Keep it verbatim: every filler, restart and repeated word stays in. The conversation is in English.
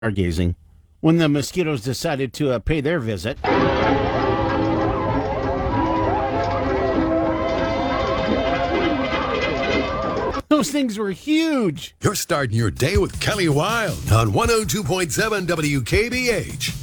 stargazing when the mosquitoes decided to uh, pay their visit. Those things were huge. You're starting your day with Kelly Wilde on one oh two point seven W K B H.